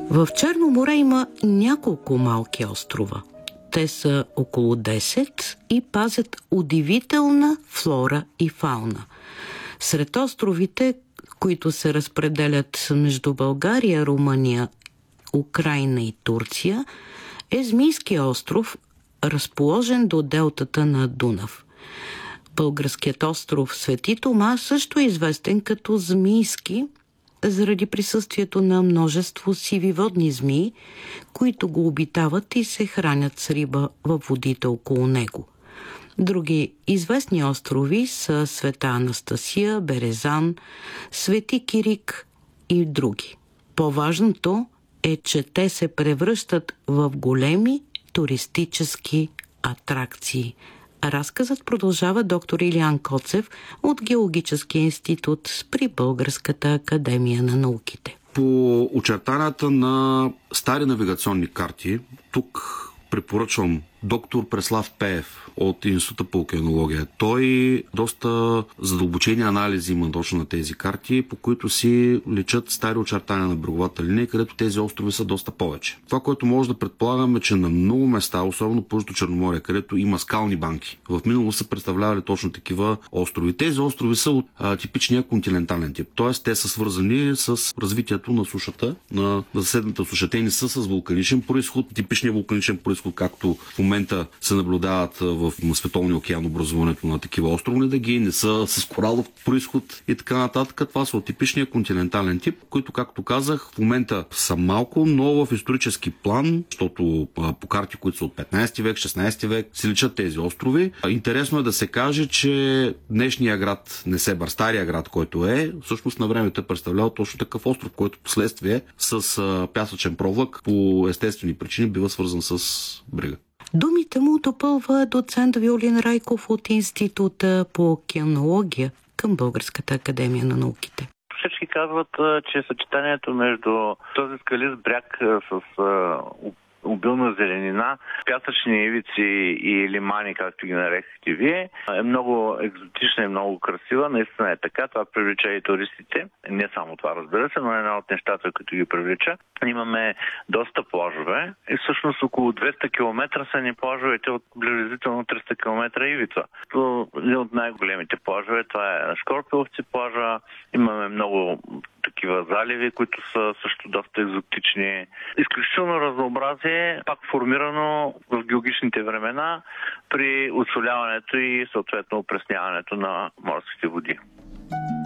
В Черно море има няколко малки острова. Те са около 10 и пазят удивителна флора и фауна. Сред островите, които се разпределят между България, Румъния, Украйна и Турция, е Змийския остров, разположен до делтата на Дунав. Българският остров Свети Тома също е известен като Змийски, заради присъствието на множество сиви водни змии, които го обитават и се хранят с риба във водите около него. Други известни острови са Света Анастасия, Березан, Свети Кирик и други. По-важното е, че те се превръщат в големи туристически атракции. Разказът продължава доктор Илиян Коцев от Геологическия институт при Българската академия на науките. По очертанията на стари навигационни карти, тук препоръчвам доктор Преслав Пеев от Института по океанология. Той доста задълбочени анализи има точно на тези карти, по които си личат стари очертания на бреговата линия, където тези острови са доста повече. Това, което може да предполагаме, че на много места, особено по Южното Черноморие, където има скални банки, в минало са представлявали точно такива острови. Тези острови са от типичния континентален тип, т.е. те са свързани с развитието на сушата, на съседната суша. Те не са с вулканичен произход, типичния вулканичен произход, както в момента се наблюдават в Световния океан образуването на такива островни дъги, не са с коралов произход и така нататък. Това са от типичния континентален тип, които, както казах, в момента са малко, но в исторически план, защото по карти, които са от 15 век, 16 век, се личат тези острови. Интересно е да се каже, че днешния град Несебър, стария град, който е, всъщност на времето е представлял точно такъв остров, който последствие с пясъчен провлак по естествени причини бива свързан с брега. Думите му допълва доцент Виолин Райков от Института по океанология към Българската академия на науките. Всички казват, че съчетанието между този скалист бряг с обилна зеленина, пясъчни ивици и лимани, както ги нарекахте вие, е много екзотична и много красива. Наистина е така. Това привлича и туристите. Не само това, разбира се, но е една от нещата, които ги привлича. Имаме доста плажове и всъщност около 200 км са ни плажовете от приблизително 300 км ивица. Един от най-големите плажове, това е Шкорпиловци плажа. Имаме много такива заливи, които са също доста екзотични. Изключително разнообразие, пак формирано в геологичните времена при отсоляването и съответно опресняването на морските води.